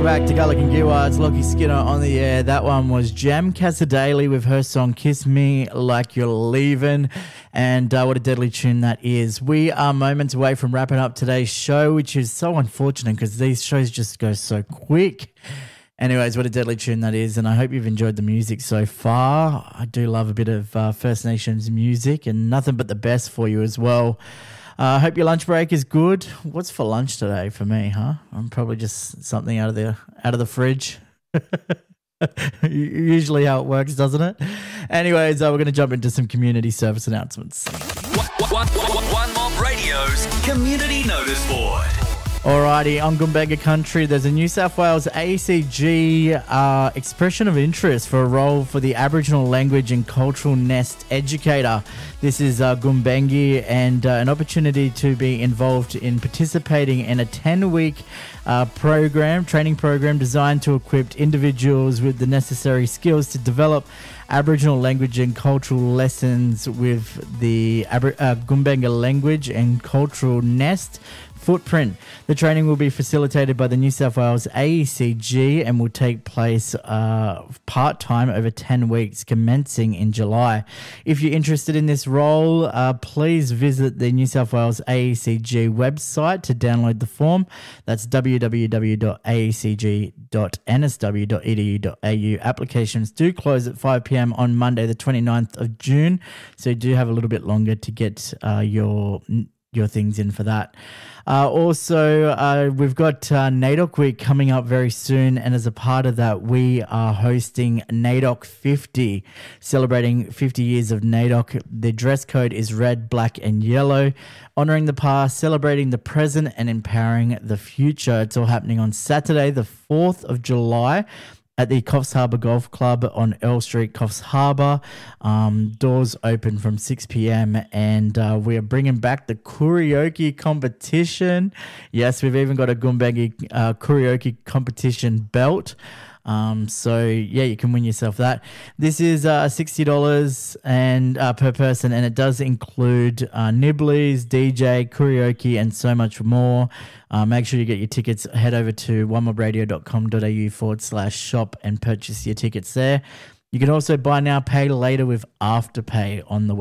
Welcome back to Gullick and Giwa. It's Lockie Skinner on the air. That one was Jam Casadali with her song Kiss Me Like You're Leaving. And what a deadly tune that is. We are moments away from wrapping up today's show, which is so unfortunate because these shows just go so quick. Anyways, what a deadly tune that is, and I hope you've enjoyed the music so far. I do love a bit of First Nations music and nothing but the best for you as well. I hope your lunch break is good. What's for lunch today for me, huh? I'm probably just something out of the fridge. Usually how it works, doesn't it? Anyways, we're going to jump into some community service announcements. One Mob Radio's Community Notice Board. Alrighty, on Gumbaynggirr Country, there's a New South Wales ACG expression of interest for a role for the Aboriginal Language and Cultural Nest Educator. This is Gumbaynggirr, and an opportunity to be involved in participating in a 10-week training program designed to equip individuals with the necessary skills to develop Aboriginal language and cultural lessons with the Gumbaynggirr Language and Cultural Nest footprint. The training will be facilitated by the New South Wales AECG and will take place part-time over 10 weeks commencing in July. If you're interested in this role, please visit the New South Wales AECG website to download the form. That's www.aecg.nsw.edu.au. Applications do close at 5 p.m. on Monday the 29th of June, so you do have a little bit longer to get your things in for that. Also, we've got NAIDOC Week coming up very soon, and as a part of that, we are hosting NAIDOC 50, celebrating 50 years of NAIDOC. The dress code is red, black, and yellow, honouring the past, celebrating the present, and empowering the future. It's all happening on Saturday, the 4th of July, at the Coffs Harbour Golf Club on Earl Street, Coffs Harbour. Doors open from 6 p.m. and we are bringing back the karaoke competition. Yes, we've even got a Gumbaynggirr karaoke competition belt. So yeah, you can win yourself that. This is $60 and per person, and it does include nibblies, DJ, karaoke, and so much more. Make sure you get your tickets. Head over to onemobradio.com.au/shop and purchase your tickets there. You can also buy now, pay later with Afterpay on the